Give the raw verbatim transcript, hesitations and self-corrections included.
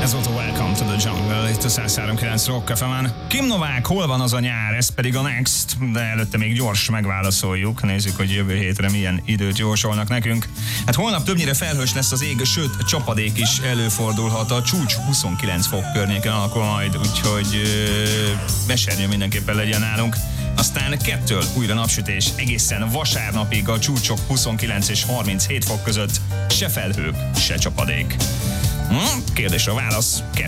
Ez volt a Welcome to the Jungle, itt a száz három kilenc Rock ef emen. Kim Novák, hol van az a nyár? Ez pedig a Next, de előtte még gyors megválaszoljuk. Nézzük, hogy jövő hétre milyen időt jósolnak nekünk. Hát holnap többnyire felhős lesz az ég, sőt csapadék is előfordulhat. A csúcs huszonkilenc fok környéken alakul majd, úgyhogy besernyő mindenképpen legyen nálunk. Aztán kettől újra napsütés, egészen vasárnapig a csúcsok huszonkilenc és harminchét fok között, se felhők, se csapadék. Hm? Kérdésre válasz.